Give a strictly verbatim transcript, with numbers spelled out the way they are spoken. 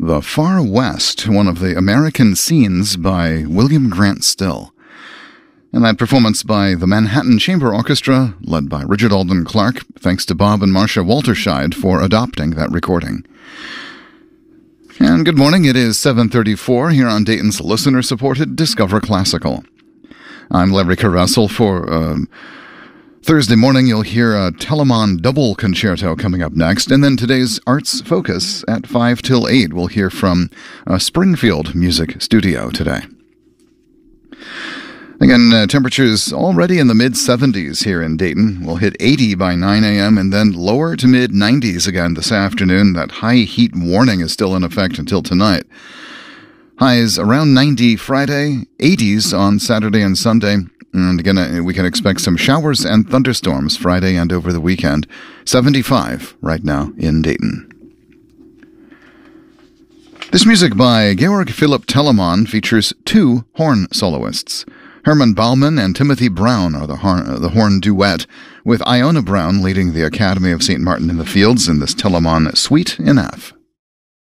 The Far West, one of the American scenes by William Grant Still. And that performance by the Manhattan Chamber Orchestra, led by Richard Alden Clark, thanks to Bob and Marcia Walterscheid for adopting that recording. And good morning, it is seven thirty-four here on Dayton's listener-supported Discover Classical. I'm Larry Caressel. For uh, Thursday morning, you'll hear a Telemann double concerto coming up next, and then today's Arts Focus at five till eight. We'll hear from uh, Springfield Music Studio today. Again, uh, temperatures already in the mid-seventies here in Dayton. We'll hit eighty by nine a.m. and then lower to mid-nineties again this afternoon. That high heat warning is still in effect until tonight. Highs around ninety Friday, eighties on Saturday and Sunday. And again, uh, we can expect some showers and thunderstorms Friday and over the weekend. seventy-five right now in Dayton. This music by Georg Philipp Telemann features two horn soloists. Herman Baumann and Timothy Brown are the horn, the horn duet, with Iona Brown leading the Academy of Saint Martin in the Fields in this Telemann Suite in F.